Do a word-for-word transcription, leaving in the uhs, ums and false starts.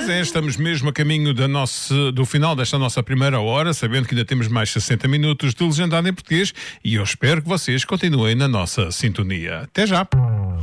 Pois é, estamos mesmo a caminho da nossa, do final desta nossa primeira hora, sabendo que ainda temos mais sessenta minutos de legendado em português e eu espero que vocês continuem na nossa sintonia. Até já!